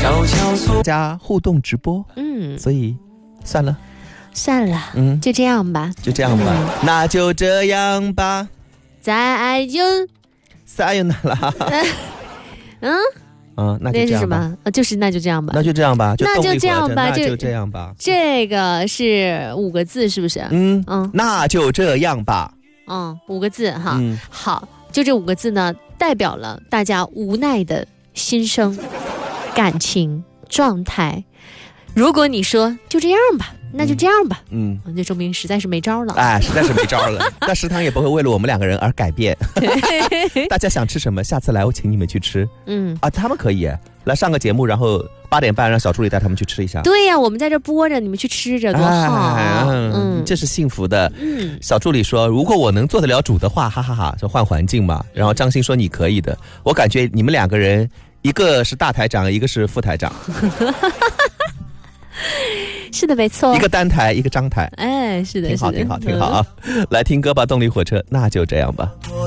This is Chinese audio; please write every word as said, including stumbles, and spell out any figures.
悄悄诉加互动直播， 嗯， 所以算了算了， 嗯， 就这样吧， 就这样吧，嗯、那就这样吧。 再见。 撒由那拉。 嗯。 嗯，那就这样吧。 那是什么？呃，就是那就这样吧。 那就这样吧。就那就这样吧。 那就这样吧。 这个是五个字，是不是？ 嗯嗯，那就这样吧。 嗯，五个字哈。嗯、好，就这五个字呢，代表了大家无奈的心声、感情状态。如果你说就这样吧，那就这样吧，嗯，就说明实在是没招了。 哎，实在是没招了。那食堂也不会为了我们两个人而改变。大家想吃什么，下次来我请你们去吃。嗯啊，他们可以来上个节目，然后八点半让小助理带他们去吃一下。 对呀、啊，我们在这播着，你们去吃着多好。哎、 嗯，这是幸福的。嗯，小助理说，如果我能做得了主的话，哈哈哈哈，就换环境嘛。然后张欣说你可以的，我感觉你们两个人，一个是大台长，一个是副台长。 是的，没错， 一个单台，一个张台， 哎，是的， 挺好，挺好，挺好啊！嗯、来听歌吧，动力火车，那就这样吧。